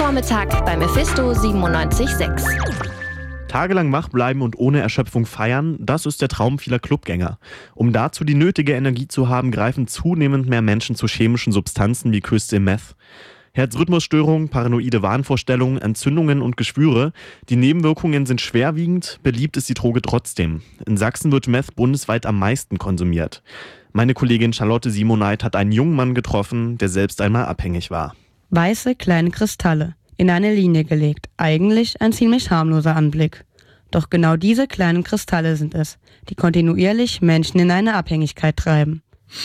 Vormittag bei Mephisto 97.6. Tagelang wach bleiben und ohne Erschöpfung feiern, das ist der Traum vieler Clubgänger. Um dazu die nötige Energie zu haben, greifen zunehmend mehr Menschen zu chemischen Substanzen wie Crystal Meth. Herzrhythmusstörungen, paranoide Wahnvorstellungen, Entzündungen und Geschwüre. Die Nebenwirkungen sind schwerwiegend, beliebt ist die Droge trotzdem. In Sachsen wird Meth bundesweit am meisten konsumiert. Meine Kollegin Charlotte Simoneit hat einen jungen Mann getroffen, der selbst einmal abhängig war. Weiße kleine Kristalle, in eine Linie gelegt. Eigentlich ein ziemlich harmloser Anblick. Doch genau diese kleinen Kristalle sind es, die kontinuierlich Menschen in eine Abhängigkeit treiben.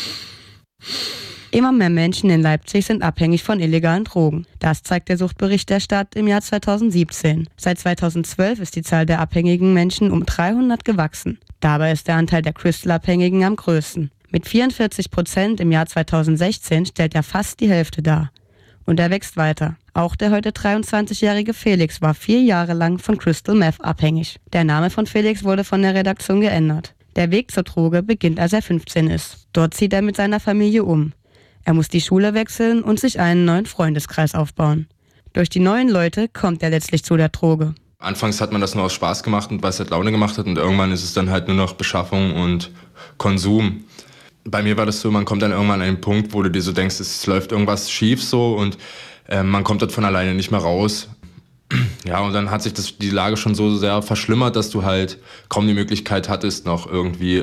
Immer mehr Menschen in Leipzig sind abhängig von illegalen Drogen. Das zeigt der Suchtbericht der Stadt im Jahr 2017. Seit 2012 ist die Zahl der abhängigen Menschen um 300 gewachsen. Dabei ist der Anteil der Crystal-Abhängigen am größten. Mit 44% im Jahr 2016 stellt er fast die Hälfte dar. Und er wächst weiter. Auch der heute 23-jährige Felix war 4 Jahre lang von Crystal Meth abhängig. Der Name von Felix wurde von der Redaktion geändert. Der Weg zur Droge beginnt, als er 15 ist. Dort zieht er mit seiner Familie um. Er muss die Schule wechseln und sich einen neuen Freundeskreis aufbauen. Durch die neuen Leute kommt er letztlich zu der Droge. Anfangs hat man das nur aus Spaß gemacht und weil es halt Laune gemacht hat und irgendwann ist es dann halt nur noch Beschaffung und Konsum. Bei mir war das so, man kommt dann irgendwann an einen Punkt, wo du dir so denkst, es läuft irgendwas schief so und man kommt dort von alleine nicht mehr raus. Ja, und dann hat sich die Lage schon so sehr verschlimmert, dass du halt kaum die Möglichkeit hattest, noch irgendwie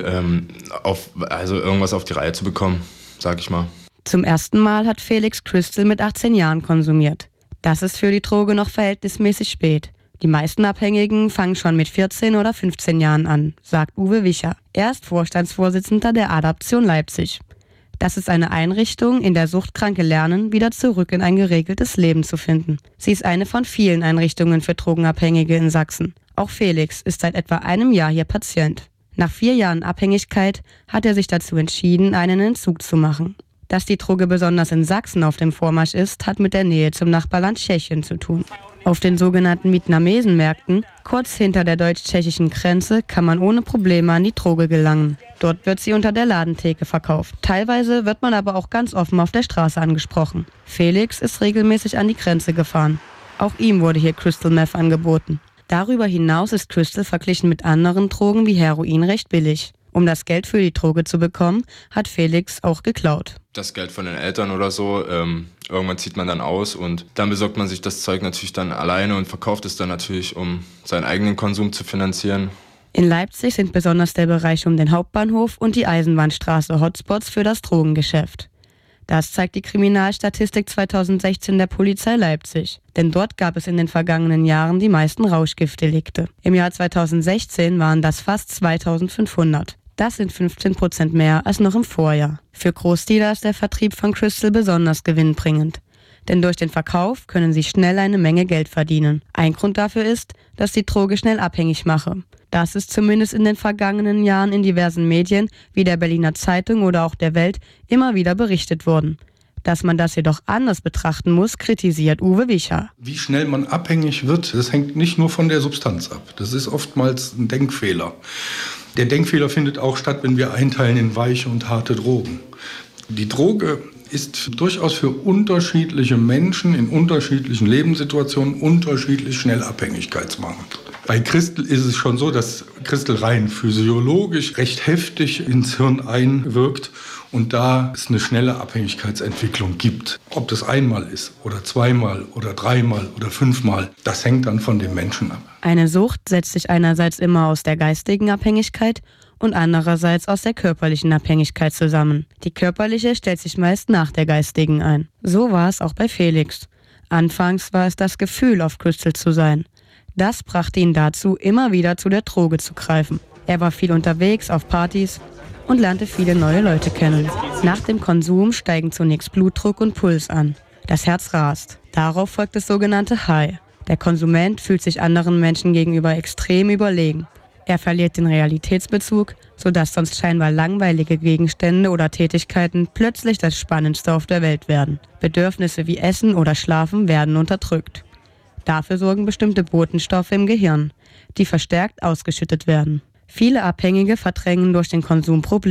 irgendwas auf die Reihe zu bekommen, sag ich mal. Zum ersten Mal hat Felix Crystal mit 18 Jahren konsumiert. Das ist für die Droge noch verhältnismäßig spät. Die meisten Abhängigen fangen schon mit 14 oder 15 Jahren an, sagt Uwe Wicher. Er ist Vorstandsvorsitzender der Adaption Leipzig. Das ist eine Einrichtung, in der Suchtkranke lernen, wieder zurück in ein geregeltes Leben zu finden. Sie ist eine von vielen Einrichtungen für Drogenabhängige in Sachsen. Auch Felix ist seit etwa einem Jahr hier Patient. Nach 4 Jahren Abhängigkeit hat er sich dazu entschieden, einen Entzug zu machen. Dass die Droge besonders in Sachsen auf dem Vormarsch ist, hat mit der Nähe zum Nachbarland Tschechien zu tun. Auf den sogenannten Vietnamesen-Märkten, kurz hinter der deutsch-tschechischen Grenze, kann man ohne Probleme an die Droge gelangen. Dort wird sie unter der Ladentheke verkauft. Teilweise wird man aber auch ganz offen auf der Straße angesprochen. Felix ist regelmäßig an die Grenze gefahren. Auch ihm wurde hier Crystal Meth angeboten. Darüber hinaus ist Crystal verglichen mit anderen Drogen wie Heroin recht billig. Um das Geld für die Droge zu bekommen, hat Felix auch geklaut. Das Geld von den Eltern oder so, irgendwann zieht man dann aus und dann besorgt man sich das Zeug natürlich dann alleine und verkauft es dann natürlich, um seinen eigenen Konsum zu finanzieren. In Leipzig sind besonders der Bereich um den Hauptbahnhof und die Eisenbahnstraße Hotspots für das Drogengeschäft. Das zeigt die Kriminalstatistik 2016 der Polizei Leipzig. Denn dort gab es in den vergangenen Jahren die meisten Rauschgiftdelikte. Im Jahr 2016 waren das fast 2500. Das sind 15% mehr als noch im Vorjahr. Für Großdealer ist der Vertrieb von Crystal besonders gewinnbringend. Denn durch den Verkauf können sie schnell eine Menge Geld verdienen. Ein Grund dafür ist, dass die Droge schnell abhängig mache. Das ist zumindest in den vergangenen Jahren in diversen Medien wie der Berliner Zeitung oder auch der Welt immer wieder berichtet worden. Dass man das jedoch anders betrachten muss, kritisiert Uwe Wicher. Wie schnell man abhängig wird, das hängt nicht nur von der Substanz ab. Das ist oftmals ein Denkfehler. Der Denkfehler findet auch statt, wenn wir einteilen in weiche und harte Drogen. Die Droge ist durchaus für unterschiedliche Menschen in unterschiedlichen Lebenssituationen unterschiedlich schnell abhängigkeitsmachend. Bei Crystal ist es schon so, dass Crystal rein physiologisch recht heftig ins Hirn einwirkt und da es eine schnelle Abhängigkeitsentwicklung gibt. Ob das einmal ist oder zweimal oder dreimal oder 5-mal, das hängt dann von dem Menschen ab. Eine Sucht setzt sich einerseits immer aus der geistigen Abhängigkeit und andererseits aus der körperlichen Abhängigkeit zusammen. Die körperliche stellt sich meist nach der geistigen ein. So war es auch bei Felix. Anfangs war es das Gefühl, auf Crystal zu sein. Das brachte ihn dazu, immer wieder zu der Droge zu greifen. Er war viel unterwegs auf Partys und lernte viele neue Leute kennen. Nach dem Konsum steigen zunächst Blutdruck und Puls an. Das Herz rast. Darauf folgt das sogenannte High. Der Konsument fühlt sich anderen Menschen gegenüber extrem überlegen. Er verliert den Realitätsbezug, sodass sonst scheinbar langweilige Gegenstände oder Tätigkeiten plötzlich das Spannendste auf der Welt werden. Bedürfnisse wie Essen oder Schlafen werden unterdrückt. Dafür sorgen bestimmte Botenstoffe im Gehirn, die verstärkt ausgeschüttet werden. Viele Abhängige verdrängen durch den Konsum Probleme.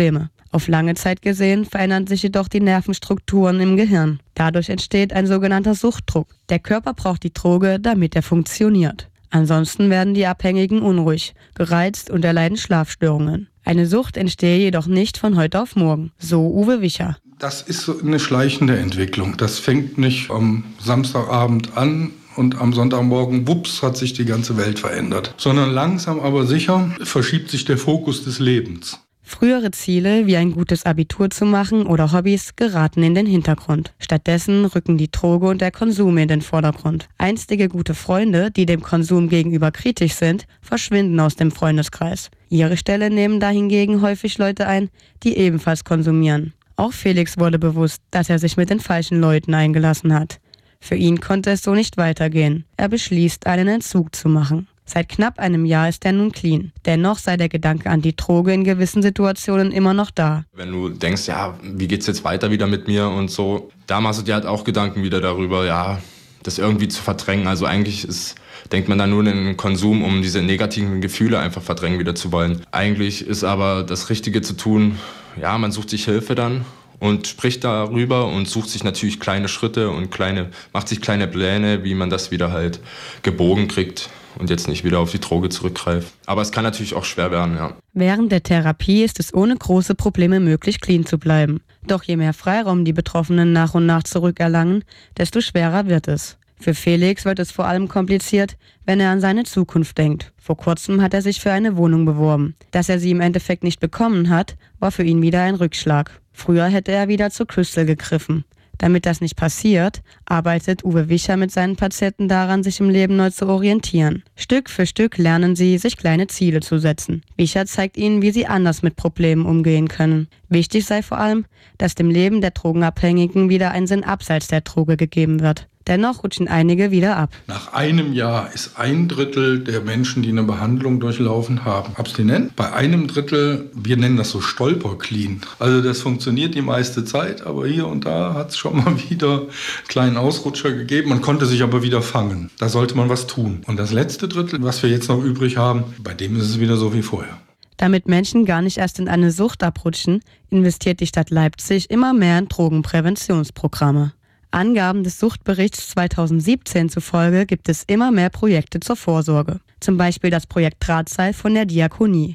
Auf lange Zeit gesehen verändern sich jedoch die Nervenstrukturen im Gehirn. Dadurch entsteht ein sogenannter Suchtdruck. Der Körper braucht die Droge, damit er funktioniert. Ansonsten werden die Abhängigen unruhig, gereizt und erleiden Schlafstörungen. Eine Sucht entstehe jedoch nicht von heute auf morgen, so Uwe Wicher. Das ist so eine schleichende Entwicklung. Das fängt nicht am Samstagabend an und am Sonntagmorgen, wups, hat sich die ganze Welt verändert. Sondern langsam aber sicher verschiebt sich der Fokus des Lebens. Frühere Ziele, wie ein gutes Abitur zu machen oder Hobbys, geraten in den Hintergrund. Stattdessen rücken die Droge und der Konsum in den Vordergrund. Einstige gute Freunde, die dem Konsum gegenüber kritisch sind, verschwinden aus dem Freundeskreis. Ihre Stelle nehmen dahingegen häufig Leute ein, die ebenfalls konsumieren. Auch Felix wurde bewusst, dass er sich mit den falschen Leuten eingelassen hat. Für ihn konnte es so nicht weitergehen. Er beschließt, einen Entzug zu machen. Seit knapp einem Jahr ist er nun clean. Dennoch sei der Gedanke an die Droge in gewissen Situationen immer noch da. Wenn du denkst, ja, wie geht's jetzt weiter wieder mit mir und so, da machst du dir halt auch Gedanken wieder darüber, ja, das irgendwie zu verdrängen. Also eigentlich denkt man dann nur in den Konsum, um diese negativen Gefühle einfach verdrängen wieder zu wollen. Eigentlich ist aber das Richtige zu tun, ja, man sucht sich Hilfe dann und spricht darüber und sucht sich natürlich kleine Schritte und macht sich kleine Pläne, wie man das wieder halt gebogen kriegt und jetzt nicht wieder auf die Droge zurückgreift. Aber es kann natürlich auch schwer werden, ja. Während der Therapie ist es ohne große Probleme möglich, clean zu bleiben. Doch je mehr Freiraum die Betroffenen nach und nach zurückerlangen, desto schwerer wird es. Für Felix wird es vor allem kompliziert, wenn er an seine Zukunft denkt. Vor kurzem hat er sich für eine Wohnung beworben. Dass er sie im Endeffekt nicht bekommen hat, war für ihn wieder ein Rückschlag. Früher hätte er wieder zu Crystal gegriffen. Damit das nicht passiert, arbeitet Uwe Wicher mit seinen Patienten daran, sich im Leben neu zu orientieren. Stück für Stück lernen sie, sich kleine Ziele zu setzen. Wicher zeigt ihnen, wie sie anders mit Problemen umgehen können. Wichtig sei vor allem, dass dem Leben der Drogenabhängigen wieder ein Sinn abseits der Droge gegeben wird. Dennoch rutschen einige wieder ab. Nach einem Jahr ist 1/3 der Menschen, die eine Behandlung durchlaufen haben, abstinent. Bei 1/3, wir nennen das so Stolper-Clean. Also das funktioniert die meiste Zeit, aber hier und da hat es schon mal wieder einen kleinen Ausrutscher gegeben. Man konnte sich aber wieder fangen. Da sollte man was tun. Und das letzte Drittel, was wir jetzt noch übrig haben, bei dem ist es wieder so wie vorher. Damit Menschen gar nicht erst in eine Sucht abrutschen, investiert die Stadt Leipzig immer mehr in Drogenpräventionsprogramme. Angaben des Suchtberichts 2017 zufolge gibt es immer mehr Projekte zur Vorsorge. Zum Beispiel das Projekt Drahtseil von der Diakonie.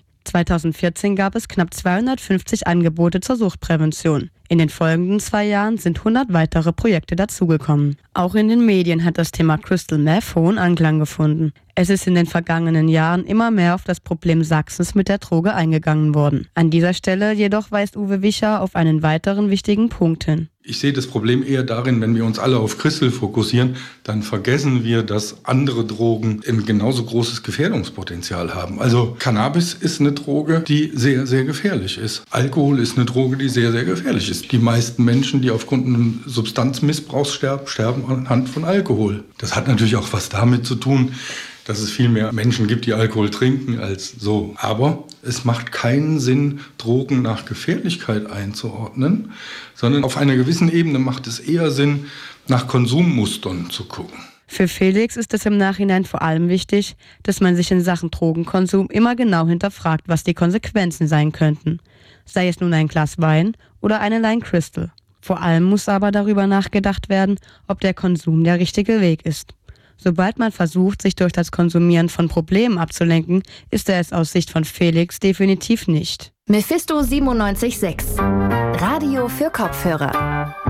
2014 gab es knapp 250 Angebote zur Suchtprävention. In den folgenden 2 Jahren sind 100 weitere Projekte dazugekommen. Auch in den Medien hat das Thema Crystal Meth hohen Anklang gefunden. Es ist in den vergangenen Jahren immer mehr auf das Problem Sachsens mit der Droge eingegangen worden. An dieser Stelle jedoch weist Uwe Wicher auf einen weiteren wichtigen Punkt hin. Ich sehe das Problem eher darin, wenn wir uns alle auf Crystal fokussieren, dann vergessen wir, dass andere Drogen ein genauso großes Gefährdungspotenzial haben. Also Cannabis ist eine Droge, die sehr, sehr gefährlich ist. Alkohol ist eine Droge, die sehr, sehr gefährlich ist. Die meisten Menschen, die aufgrund eines Substanzmissbrauchs sterben anhand von Alkohol. Das hat natürlich auch was damit zu tun, dass es viel mehr Menschen gibt, die Alkohol trinken als so. Aber es macht keinen Sinn, Drogen nach Gefährlichkeit einzuordnen, sondern auf einer gewissen Ebene macht es eher Sinn, nach Konsummustern zu gucken. Für Felix ist es im Nachhinein vor allem wichtig, dass man sich in Sachen Drogenkonsum immer genau hinterfragt, was die Konsequenzen sein könnten. Sei es nun ein Glas Wein oder eine Line Crystal. Vor allem muss aber darüber nachgedacht werden, ob der Konsum der richtige Weg ist. Sobald man versucht, sich durch das Konsumieren von Problemen abzulenken, ist er es aus Sicht von Felix definitiv nicht. Mephisto 97.6 Radio für Kopfhörer.